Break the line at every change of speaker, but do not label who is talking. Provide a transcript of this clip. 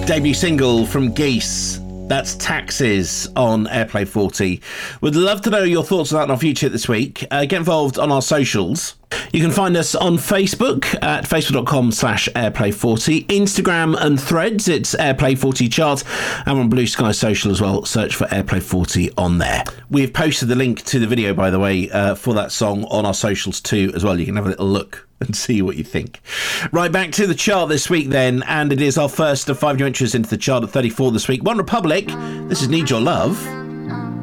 Debut single from Geese. That's Taxes on Airplay 40. Would love to know your thoughts on that in our future this week. Get involved on our socials. You can find us on Facebook at facebook.com/airplay40, Instagram and Threads, it's Airplay40 Chart, and on Blue Sky Social as well, search for Airplay 40 on there. We've posted the link to the video, by the way, for that song on our socials too as well. You can have a little look and see what you think. Right, back to the chart this week then, and it is our first of 5 new entries into the chart at 34 this week. One Republic, this is Need Your Love.